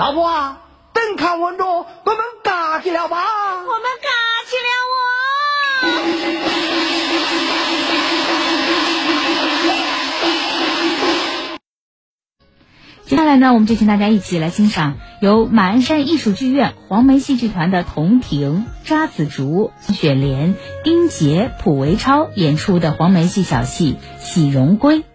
老婆啊，等看稳着，我们嘎起了吧？ 我们嘎起了哦！ 接下来呢，我们就请大家一起来欣赏由马鞍山艺术剧院黄梅戏剧团的童婷、查子竹、雪莲、丁杰、卜维超演出的黄梅戏小戏《喜荣归》。